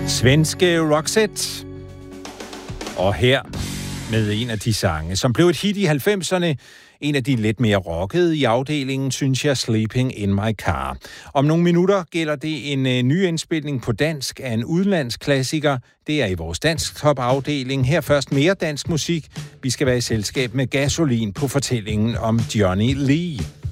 Svenske Roxette. Og her med en af de sange, som blev et hit i 90'erne. En af de lidt mere rockede i afdelingen, synes jeg, Sleeping in My Car. Om nogle minutter gælder det en ny indspilning på dansk af en udenlandsk klassiker. Det er i vores Dansktop-afdeling. Her først mere dansk musik. Vi skal være i selskab med Gasolin på fortællingen om Johnny Lee.